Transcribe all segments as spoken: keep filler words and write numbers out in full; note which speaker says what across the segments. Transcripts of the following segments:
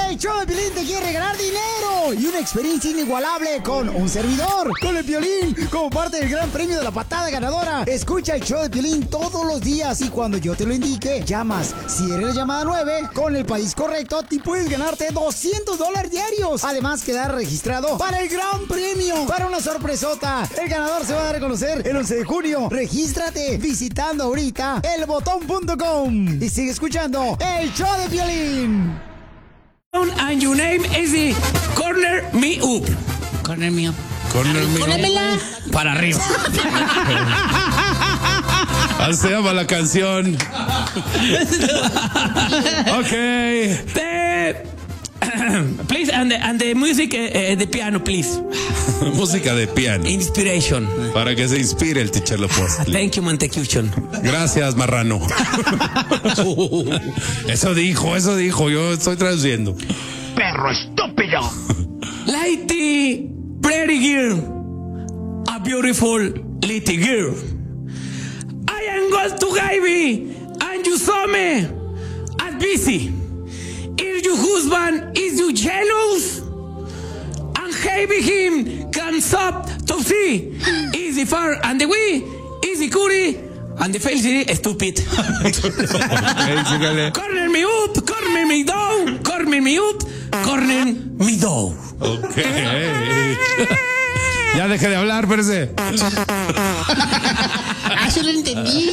Speaker 1: El show de Piolín te quiere regalar dinero y una experiencia inigualable con un servidor, con el Piolín, como parte del gran premio de la patada ganadora. Escucha el show de Piolín todos los días y cuando yo te lo indique, llamas. Si eres la llamada nueve, con el país correcto, te puedes ganarte doscientos dólares diarios. Además, quedar registrado para el gran premio, para una sorpresota. El ganador se va a dar a conocer el once de junio. Regístrate visitando ahorita el botón punto com y sigue escuchando el show de Piolín.
Speaker 2: And your name is the Corner Me Up. Corner Me Up.
Speaker 3: Corner Me
Speaker 2: Up. Para arriba.
Speaker 3: Así se llama la canción. Ok.
Speaker 2: The, please, and the, and the music, uh, the piano, please.
Speaker 3: Música de piano.
Speaker 2: Inspiration.
Speaker 3: Para que se inspire el teacher López.
Speaker 2: Thank you, Mantecution.
Speaker 3: Gracias, marrano. Eso dijo, eso dijo. Yo estoy traduciendo.
Speaker 4: Perro estúpido.
Speaker 2: Lady pretty girl. A beautiful little girl. I am going to Gaby. And you saw me. I'm busy. If your husband is you jealous and having him can stop to see is the far and the we is the curry and the face is stupid.
Speaker 3: Okay,
Speaker 2: corner me up, corner me down, corner me up, corner me down.
Speaker 3: Ok. Ya deje de hablar, espérese.
Speaker 5: Ah, yo lo entendí.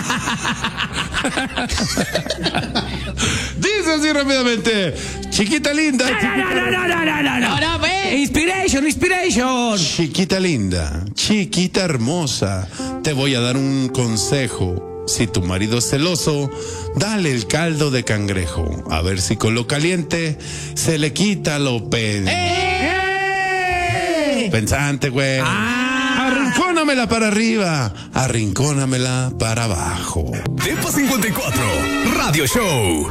Speaker 3: Dice así rápidamente. Chiquita linda.
Speaker 2: No, no, no, no, no, no, no, no.
Speaker 5: No, ve.
Speaker 2: Inspiration, inspiration.
Speaker 3: Chiquita linda, chiquita hermosa, te voy a dar un consejo. Si tu marido es celoso, dale el caldo de cangrejo. A ver si con lo caliente se le quita lo pen...
Speaker 2: ¡Eh!
Speaker 3: Pensante, güey.
Speaker 2: Ah.
Speaker 3: Arrincónamela para arriba, arrincónamela para abajo.
Speaker 6: Depa cincuenta y cuatro, Radio Show.